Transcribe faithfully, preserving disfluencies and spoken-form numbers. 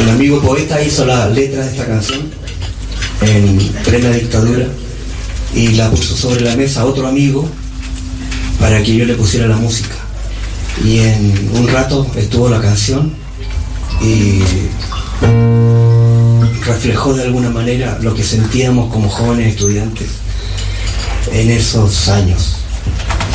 Un amigo poeta hizo la letra de esta canción en plena dictadura y la puso sobre la mesa a otro amigo para que yo le pusiera la música. Y en un rato estuvo la canción y reflejó de alguna manera lo que sentíamos como jóvenes estudiantes en esos años.